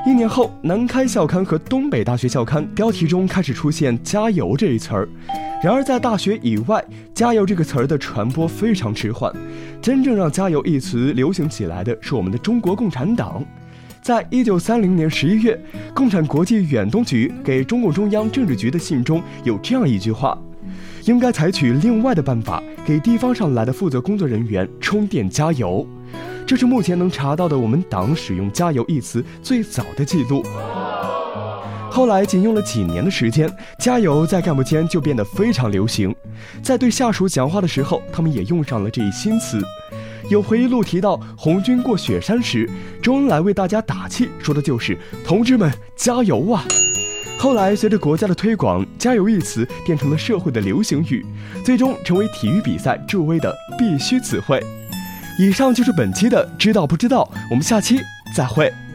1年后，南开校刊和东北大学校刊标题中开始出现加油这一词儿。然而在大学以外，加油这个词儿的传播非常迟缓，真正让加油一词流行起来的是我们的中国共产党。在1930年11月，共产国际远东局给中共中央政治局的信中有这样一句话：应该采取另外的办法，给地方上来的负责工作人员充电加油。这是目前能查到的我们党使用加油一词最早的记录。后来仅用了几年的时间，加油在干部间就变得非常流行。在对下属讲话的时候，他们也用上了这一新词。有回忆录提到，红军过雪山时，周恩来为大家打气，说的就是同志们加油啊。后来随着国家的推广，加油一词变成了社会的流行语，最终成为体育比赛助威的必须词汇。以上就是本期的知道不知道，我们下期再会。